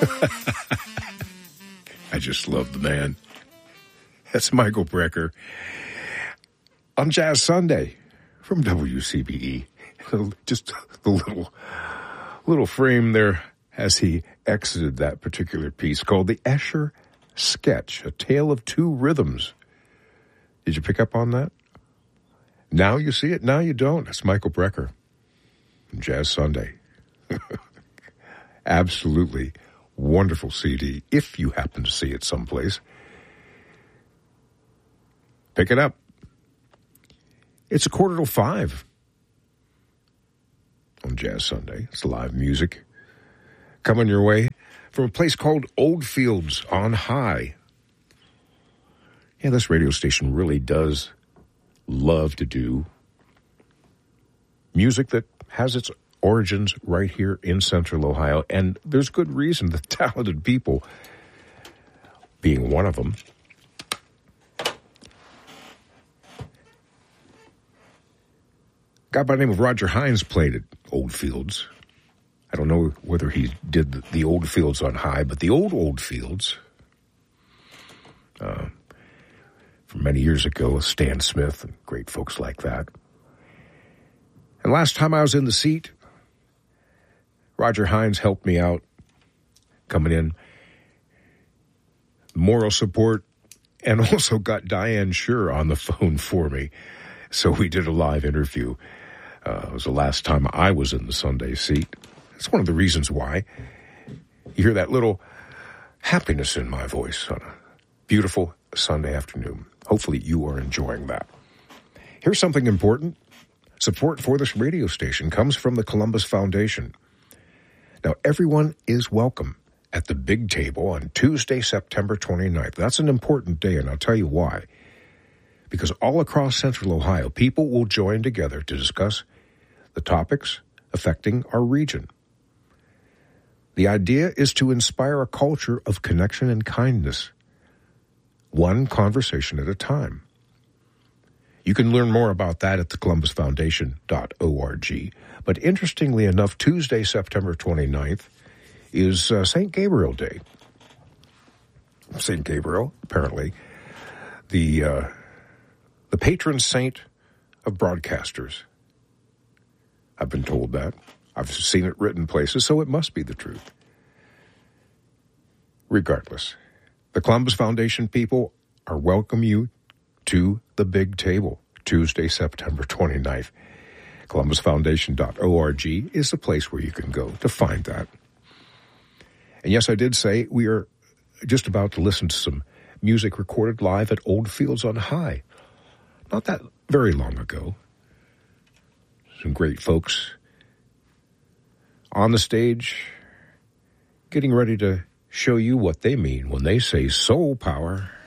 I just love the man. That's Michael Brecker on Jazz Sunday from WCBE. Just the little frame there as he exited that particular piece called The Escher Sketch, A Tale of Two Rhythms. Did you pick up on that? Now you see it, now you don't. That's Michael Brecker on Jazz Sunday. Absolutely wonderful CD, if you happen to see it someplace. Pick it up. It's 4:45 on Jazz Sunday. It's live music coming your way from a place called Old Fields on High. Yeah, this radio station really does love to do music that has its origins right here in Central Ohio, and there's good reason, the talented people being one of them. Guy by the name of Roger Hines played at Old Fields. I don't know whether he did the Old Fields on High, but the old Fields, from many years ago, Stan Smith and great folks like that. And last time I was in the seat, Roger Hines helped me out, coming in, moral support, and also got Diane Shure on the phone for me. So we did a live interview. It was the last time I was in the Sunday seat. It's one of the reasons why you hear that little happiness in my voice on a beautiful Sunday afternoon. Hopefully you are enjoying that. Here's something important. Support for this radio station comes from the Columbus Foundation. Now, everyone is welcome at the big table on Tuesday, September 29th. That's an important day, and I'll tell you why. Because all across Central Ohio, people will join together to discuss the topics affecting our region. The idea is to inspire a culture of connection and kindness, one conversation at a time. You can learn more about that at thecolumbusfoundation.org. But interestingly enough, Tuesday, September 29th, is St. Gabriel Day. St. Gabriel, apparently, the patron saint of broadcasters. I've been told that. I've seen it written places, so it must be the truth. Regardless, the Columbus Foundation people are welcome you to the big table, Tuesday, September 29th. ColumbusFoundation.org is the place where you can go to find that. And yes, I did say we are just about to listen to some music recorded live at Old Fields on High. Not that very long ago. Some great folks on the stage getting ready to show you what they mean when they say soul power.